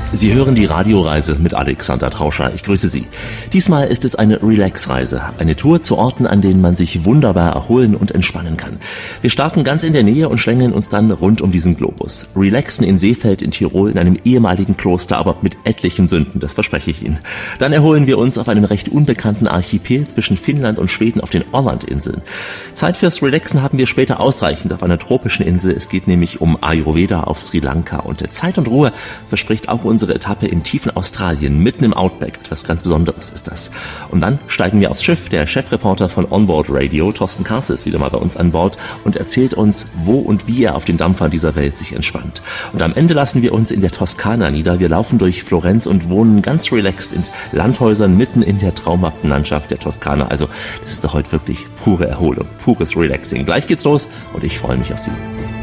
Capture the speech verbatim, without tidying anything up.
Sie hören die Radioreise mit Alexander Tauscher. Ich grüße Sie. Diesmal ist es eine Relax-Reise, eine Tour zu Orten, an denen man sich wunderbar erholen und entspannen kann. Wir starten ganz in der Nähe und schlängeln uns dann rund um diesen Globus. Relaxen in Seefeld in Tirol in einem ehemaligen Kloster, aber mit etlichen Sünden, das verspreche ich Ihnen. Dann erholen wir uns auf einem recht unbekannten Archipel zwischen Finnland und Schweden auf den Ålandinseln. Zeit fürs Relaxen haben wir später ausreichend auf einer tropischen Insel. Es geht nämlich um Ayurveda auf Sri Lanka. Und Zeit und Ruhe verspricht auch unsere Etappe im tiefen Australien, mitten im Outback. Etwas ganz Besonderes ist das. Und dann steigen wir aufs Schiff. Der Chefreporter von Onboard Radio, Thorsten Karse, ist wieder mal bei uns an Bord und erzählt uns, wo und wie er auf den Dampfern dieser Welt sich entspannt. Und am Ende lassen wir uns in der Toskana nieder. Wir laufen durch Florenz und wohnen ganz relaxed in Landhäusern mitten in der traumhaften Landschaft der Toskana. Also das ist doch heute wirklich pure Erholung, pures Relaxing. Gleich geht's los und ich freue mich auf Sie.